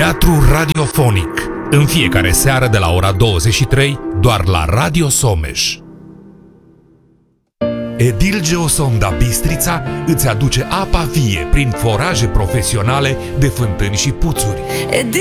Teatru radiofonic, în fiecare seară de la ora 23, doar la Radio Someș. Edil Geosonda Bistrița îți aduce apa vie prin foraje profesionale de fântâni și puțuri. Edil